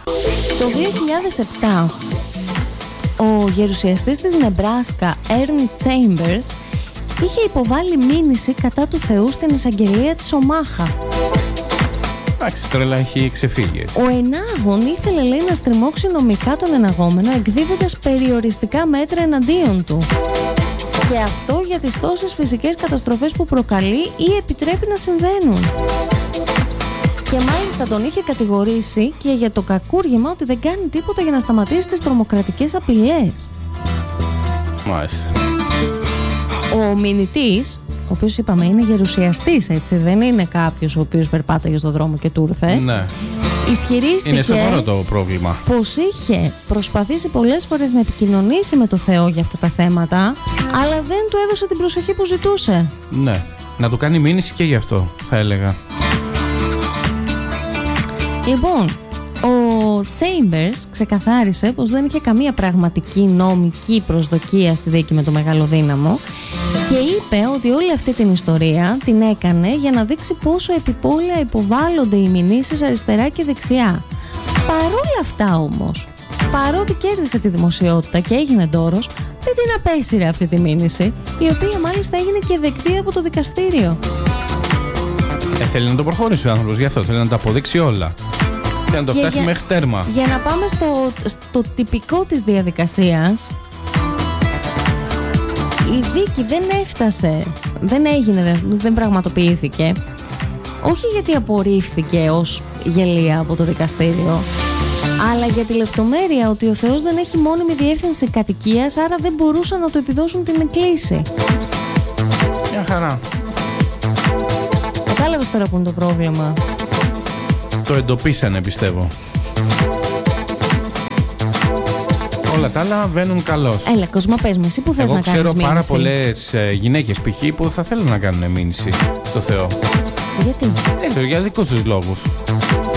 Το 2007 ο γερουσιαστής της Νεμπράσκα, Ernie Chambers, είχε υποβάλει μήνυση κατά του Θεού στην εισαγγελία της Ομάχα. Εντάξει, τρέλα έχει ξεφύγει έτσι. Ο ενάγων ήθελε, λέει, να στριμώξει νομικά τον εναγόμενο, εκδίδοντας περιοριστικά μέτρα εναντίον του. Και αυτό για τις τόσες φυσικές καταστροφές που προκαλεί ή επιτρέπει να συμβαίνουν. Και μάλιστα τον είχε κατηγορήσει και για το κακούργημα ότι δεν κάνει τίποτα για να σταματήσει τις τρομοκρατικές απειλές. Μάλιστα. Ο μηνυτής, ο οποίος είπαμε είναι γερουσιαστής, έτσι, δεν είναι κάποιος ο οποίος περπάταγε στον δρόμο και του ήρθε. Ναι. Ισχυρίστηκε είναι σοβαρό το πρόβλημα. πως είχε προσπαθήσει πολλές φορές να επικοινωνήσει με το Θεό για αυτά τα θέματα, αλλά δεν του έδωσε την προσοχή που ζητούσε. Ναι. Να του κάνει μήνυση και γι' αυτό, θα έλεγα. Λοιπόν, ο Chambers ξεκαθάρισε πως δεν είχε καμία πραγματική νομική προσδοκία στη δίκη με το Μεγάλο Δύναμο και είπε ότι όλη αυτή την ιστορία την έκανε για να δείξει πόσο επιπόλαια υποβάλλονται οι μηνύσεις αριστερά και δεξιά. Παρόλα αυτά όμως, παρότι κέρδισε τη δημοσιότητα και έγινε ντόρος, δεν την απέσυρε αυτή τη μήνυση, η οποία μάλιστα έγινε και δεκτή από το δικαστήριο. Θέλει να το προχωρήσει ο άνθρωπος, γι' αυτό θέλει να τα αποδείξει όλα. Και να το φτάσει μέχρι τέρμα. Για να πάμε στο τυπικό της διαδικασίας, η δίκη δεν έφτασε, δεν έγινε, δεν πραγματοποιήθηκε. Όχι γιατί απορρίφθηκε ως γελία από το δικαστήριο, αλλά για τη λεπτομέρεια ότι ο Θεός δεν έχει μόνιμη διεύθυνση κατοικίας, άρα δεν μπορούσαν να του επιδώσουν την εκκλήση. Μια χαρά. Κατάλαβες τώρα που είναι το πρόβλημα. Το εντοπίσανε, πιστεύω. Όλα τα άλλα βαίνουν καλώς. Έλα, Κοσμά, πες με, εσύ που θες να κάνεις μήνυση. Εγώ ξέρω πάρα πολλές γυναίκες π.χ. που θα θέλουν να κάνουν μήνυση στο Θεό. Γιατί? Δεν ξέρω, για δικούς τους λόγους.